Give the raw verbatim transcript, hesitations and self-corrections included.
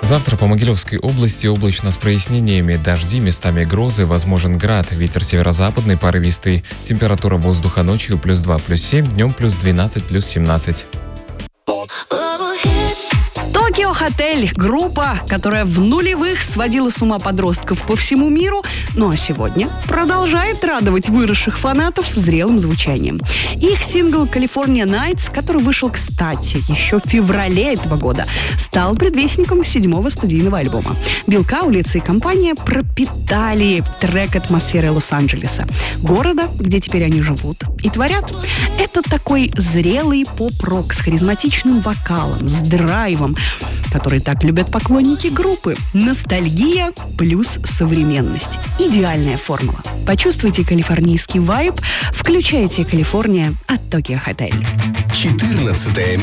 Завтра по Могилевской области облачно с прояснениями, дожди, местами грозы, возможен град, ветер северо-западный порывистый, температура воздуха ночью плюс два, плюс семь, днем плюс двенадцать, плюс семнадцать. Токио Хотель – группа, которая в нулевых сводила с ума подростков по всему миру, ну а сегодня продолжает радовать выросших фанатов зрелым звучанием. Их сингл «California Nights», который вышел, кстати, еще в феврале этого года, стал предвестником седьмого студийного альбома. Билл Каулиц и компания пропитали трек атмосферой Лос-Анджелеса, города, где теперь они живут и творят. Это такой зрелый поп-рок с харизматичным вокалом, с драйвом, который так любят поклонники группы. Ностальгия плюс современность. Идеальная формула. Почувствуйте калифорнийский вайб, включайте «Калифорния» от Tokio Hotel. четырнадцатое